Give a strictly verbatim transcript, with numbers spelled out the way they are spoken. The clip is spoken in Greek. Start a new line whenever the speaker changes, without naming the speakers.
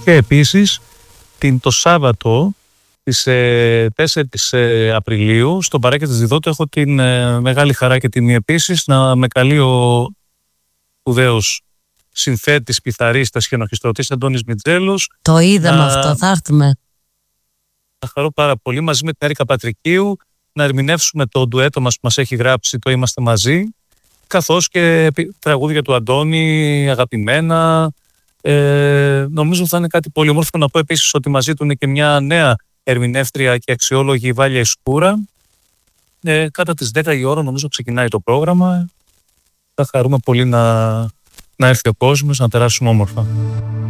Και επίσης την, το Σάββατο της ε, τέσσερις ε, Απριλίου στον Παράκια της Διδότου έχω την ε, μεγάλη χαρά και τιμή επίσης να με καλεί ο σπουδαίος συνθέτης, πιθαρίστας και ορχιστρωτής Αντώνης Μιτζέλος.
Το είδαμε
να...
αυτό, θα έρθουμε.
Θα χαρώ πάρα πολύ μαζί με την Έρικα Πατρικίου να ερμηνεύσουμε το ντουέτο μας που μας έχει γράψει το «Είμαστε μαζί», καθώς και τραγούδια του Αντώνη, αγαπημένα. Ε, νομίζω θα είναι κάτι πολύ όμορφο. Να πω επίσης ότι μαζί του είναι και μια νέα ερμηνεύτρια και αξιόλογη, η Βάλια Ισκούρα. Ε, κατά τις δέκα η ώρα νομίζω ξεκινάει το πρόγραμμα. Θα χαρούμε πολύ να, να έρθει ο κόσμος, να περάσουμε όμορφα.